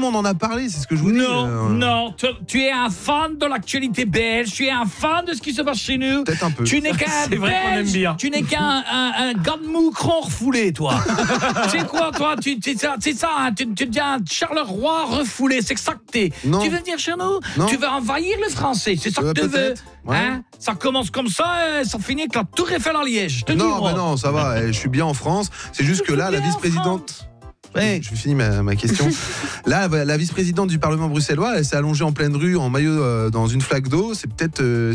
monde en a parlé, c'est ce que je vous dis. Non, tu es un fan de l'actualité belge, tu es un fan de ce qui se passe chez nous. Peut-être un peu. Tu n'es qu'un C'est vrai qu'on aime bien. Tu n'es qu'un gars de moucron refoulé, toi. Tu sais quoi, toi, c'est ça, hein, tu deviens un Charleroi refoulé, c'est ça que t'es. Non. Tu veux venir chez nous? Non. Tu veux envahir le français, c'est ça que tu veux. Peut-être, ouais. Hein? Ça commence comme ça et ça finit avec la Tour Eiffel à Liège. Je te dis, Non, moi. mais non, ça va, je suis bien en France. C'est juste que là, la bien en vice-présidente... Ouais. Je finis ma question. Là, la vice-présidente du Parlement bruxellois, elle s'est allongée en pleine rue en maillot dans une flaque d'eau. C'est peut-être